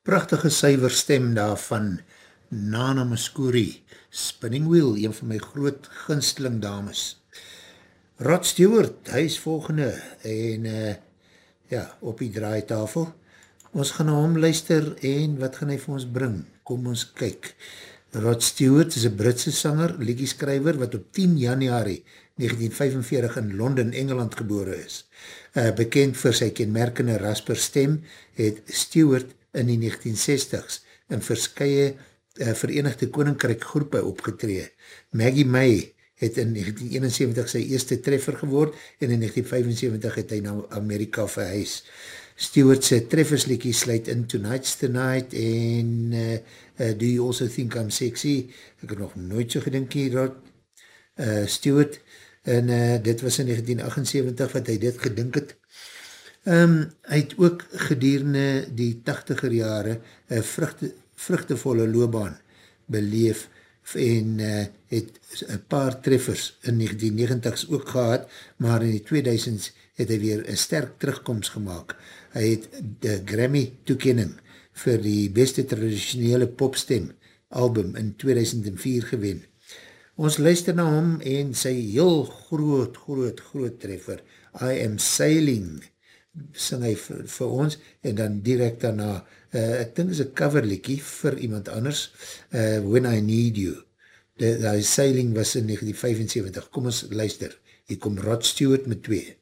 Prachtige suiwer stem daarvan Nana Muscuri, Spinning Wheel, een van my groot gunsteling dames. Rod Stewart, hy is volgende en ja, op die draaitafel. Ons gaan na hom luister en wat gaan hy vir ons bring? Kom ons kyk. Rod Stewart is een Britse sanger, liedjeskrywer wat op 10 januari 1945 in Londen, Engeland gebore is. Bekend vir sy kenmerkende rasper stem, het Stewart in die 1960s in verskye Verenigde Koninkryk groepe opgetree. Maggie May het in 1971 sy eerste treffer geword en in 1975 het hy na Amerika verhuis. Stewart sy treffersliedjie sluit in Tonight's the Night en Do You Also Think I'm Sexy? Ek het nog nooit so gedink hier, Stewart, en dit was in 1978 wat hy dit gedink het. Hy het ook gedurende die 80er jare vruchtevolle loopbaan beleef en het een paar treffers in 1990s ook gehad, maar in die 2000s het hy weer een sterk terugkomst gemaakt. Hy het de Grammy toekenning vir die beste traditionele popstem album in 2004 gewen. Ons luister na hom en sy heel groot treffer, I Am Sailing, sing hy vir ons, en dan direct daarna, ek dink is een coverlikkie vir iemand anders, When I Need You. Die Sailing was in 1975, kom ons luister, hier kom Rod Stewart met 2.